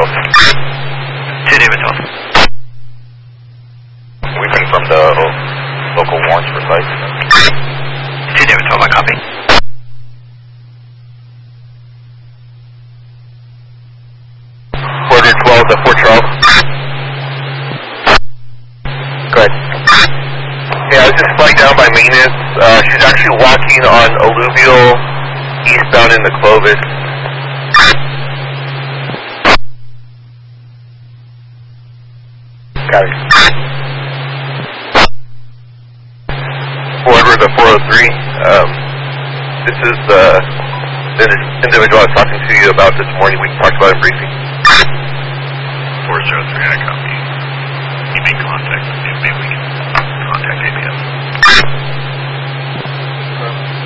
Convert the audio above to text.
12. 2 David 12. We confirmed the local warrants for site. 2 David 12, I copy. Order 12 to Fort Charles. Go ahead. Yeah, I was just flagged down by maintenance. She's actually walking on Alluvial eastbound into Clovis. Got it. Order to 403. This is the individual I was talking to you about this morning. We talked about in briefing. 403, I copy. He made contact with you. Maybe we